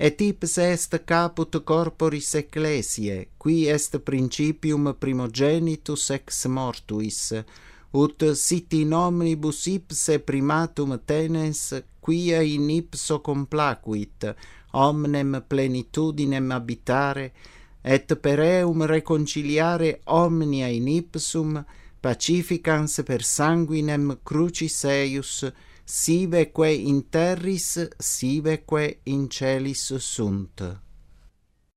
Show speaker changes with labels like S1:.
S1: et ipse est caput corporis ecclesiae, qui est principium primogenitus ex mortuis, ut sit in omnibus ipse primatum tenens, quia in ipso complacuit, omnem plenitudinem habitare, et per eum reconciliare omnia in ipsum, pacificans per sanguinem crucis eius, siveque in terris, siveque in celis sunt.